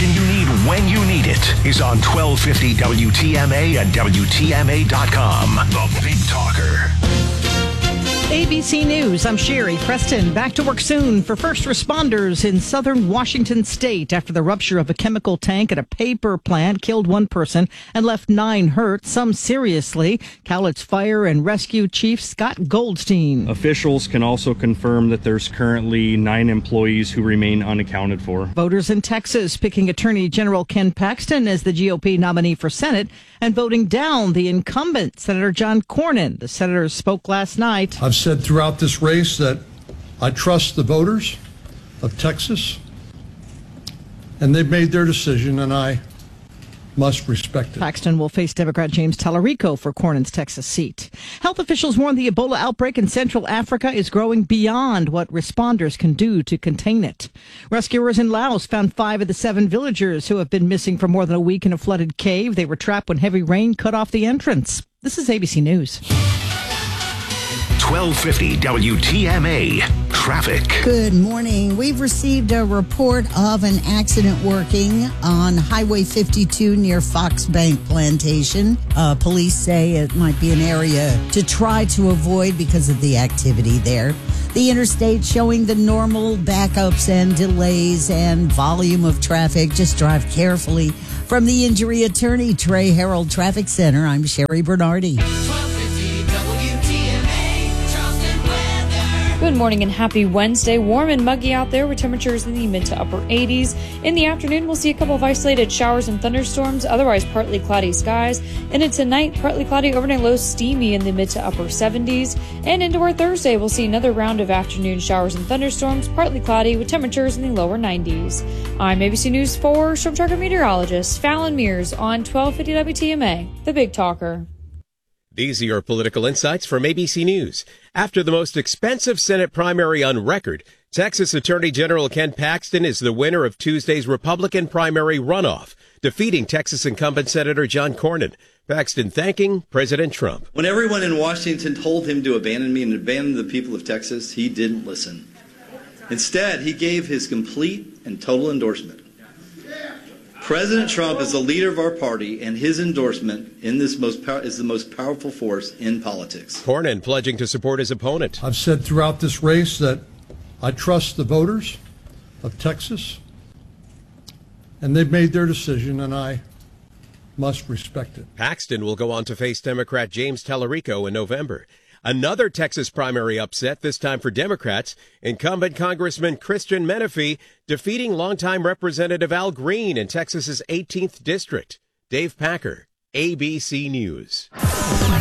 information you need when you need it is on 1250 WTMA and WTMA.com. The Big Talker. ABC News, I'm Sherry Preston. Back to work soon for first responders in southern Washington state after the rupture of a chemical tank at a paper plant killed one person and left 9 hurt, some seriously. Cowlitz Fire and Rescue Chief Scott Goldstein. Officials can also confirm that there's currently 9 employees who remain unaccounted for. Voters in Texas picking Attorney General Ken Paxton as the GOP nominee for Senate and voting down the incumbent, Senator John Cornyn. The senator spoke last night. I've said throughout this race that I trust the voters of Texas, and they've made their decision, and I must respect it. Paxton will face Democrat James Tallarico for Cornyn's Texas seat. Health officials warn the Ebola outbreak in Central Africa is growing beyond what responders can do to contain it. Rescuers in Laos found 5 of the 7 villagers who have been missing for more than a week in a flooded cave. They were trapped when heavy rain cut off the entrance. This is ABC News. 1250 WTMA Traffic. Good morning. We've received a report of an accident working on Highway 52 near Fox Bank Plantation. Police say it might be an area to try to avoid because of the activity there. The interstate showing the normal backups and delays and volume of traffic. Just drive carefully. From the injury attorney, Trey Harold Traffic Center, I'm Sherry Bernardi. Good morning and happy Wednesday. Warm and muggy out there with temperatures in the mid to upper 80s. In the afternoon, we'll see a couple of isolated showers and thunderstorms, otherwise partly cloudy skies. And into tonight, partly cloudy, overnight lows steamy in the mid to upper 70s. And into our Thursday, we'll see another round of afternoon showers and thunderstorms, partly cloudy with temperatures in the lower 90s. I'm ABC News 4 Storm Tracker meteorologist Fallon Mears on 1250 WTMA, The Big Talker. These are your political insights from ABC News. After the most expensive Senate primary on record, Texas Attorney General Ken Paxton is the winner of Tuesday's Republican primary runoff, defeating Texas incumbent Senator John Cornyn. Paxton thanking President Trump. When everyone in Washington told him to abandon me and abandon the people of Texas, he didn't listen. Instead, he gave his complete and total endorsement. President Trump is the leader of our party, and his endorsement in this is the most powerful force in politics. Cornyn pledging to support his opponent. I've said throughout this race that I trust the voters of Texas, and they've made their decision, and I must respect it. Paxton will go on to face Democrat James Tallarico in November. Another Texas primary upset, this time for Democrats. Incumbent Congressman Christian Menefee defeating longtime Representative Al Green in Texas's 18th district. Dave Packer, ABC News.